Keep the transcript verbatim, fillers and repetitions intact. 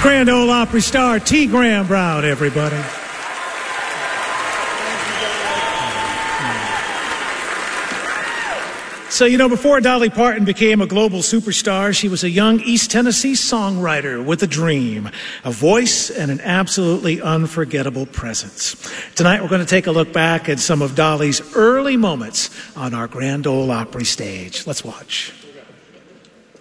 Grand Ole Opry star T. Graham Brown, everybody. So, you know, before Dolly Parton became a global superstar, she was a young East Tennessee songwriter with a dream, a voice, and an absolutely unforgettable presence. Tonight, we're going to take a look back at some of Dolly's early moments on our Grand Ole Opry stage. Let's watch.